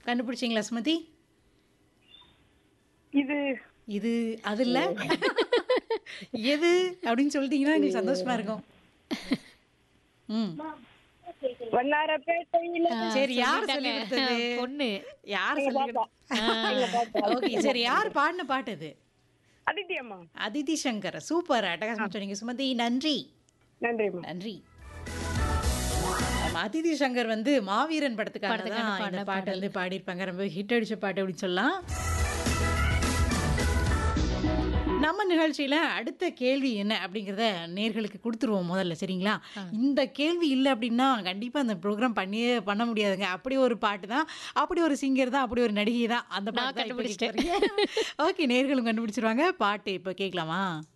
கண்டுபிடிச்சீங்களா சுமதி? இது இது அது இல்ல. எது அப்படின்னு சொல்லிட்டீங்கன்னா எங்களுக்கு சந்தோஷமா இருக்கும். ம். வண்ணாரப்பேட்டையில சரி, யார் சொல்லிட்டாங்க. சொல்லி கொடுத்தது? பொண்ணு. யார் எங்க சொல்லி பாப்பா. கொடுத்தது? எங்க பாப்பா. ஓகே, சரி, யார் பாடின பாட்டு அது? அதித்தி அம்மா. அதிதி சங்கர். சூப்பர், அட்டகாசமா சொன்னீங்க சுமதி. நன்றி. நன்றிம்மா. நன்றி. அதிதி சங்கர் வந்து மாவீரன் படத்துக்காக படத்துக்காக தான் இந்த பாடின பாட்டு பாடல். வந்து பாடியிருப்பாங்க. ரொம்ப ஹிட் அடிச்ச பாட்டு அப்படின்னு சொல்லலாம். நம்ம நிகழ்ச்சியில அடுத்த கேள்வி என்ன அப்படிங்கிறத நேர்களுக்கு கொடுத்துருவோம் முதல்ல, சரிங்களா? இந்த கேள்வி இல்லை அப்படின்னா கண்டிப்பா அந்த ப்ரோக்ராம் பண்ண முடியாதுங்க. அப்படி ஒரு பாட்டு தான், அப்படி ஒரு சிங்கர் தான், அப்படி ஒரு நடிகை தான். அந்த நான் பாட்டு தான் இப்போ கண்டுபிடிச்சிட்டேன். கேட்க போறீங்க. ஓகே, நேர்களும் கண்டுபிடிச்சிருவாங்க. பாட்டு இப்போ கேட்கலாமா?